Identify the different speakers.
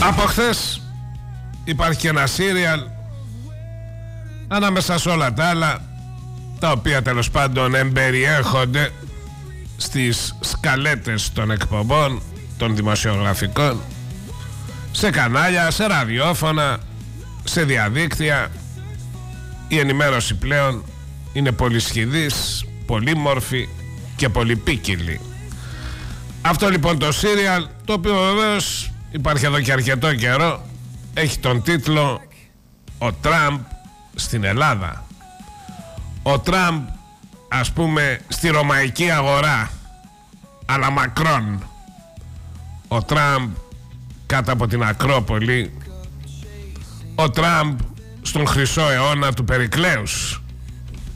Speaker 1: Από χθες υπάρχει και ένα σύριαλ ανάμεσα σε όλα τα άλλα, τα οποία τέλος πάντων εμπεριέχονται στις σκαλέτες των εκπομπών των δημοσιογραφικών, σε κανάλια, σε ραδιόφωνα, σε διαδίκτυα. Η ενημέρωση πλέον είναι πολυσχηδής, πολύμορφη και πολυπίκυλη. Αυτό λοιπόν το σύριαλ, το οποίο βεβαίως υπάρχει εδώ και αρκετό καιρό, έχει τον τίτλο «Ο Τραμπ στην Ελλάδα». Ο Τραμπ, ας πούμε, στη ρωμαϊκή αγορά, αλλά Μακρόν. Ο Τραμπ κάτω από την Ακρόπολη. Ο Τραμπ στον χρυσό αιώνα του Περικλέους.